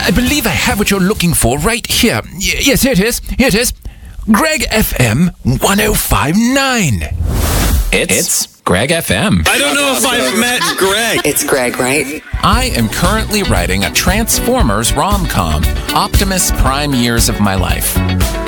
I believe I have what you're looking for right here. Yes, here it is. Here it is. Greg FM 1059. It's Greg FM. I don't know if I've met Greg. It's Greg, right? I am currently writing a Transformers rom-com, Optimus Prime Years of My Life.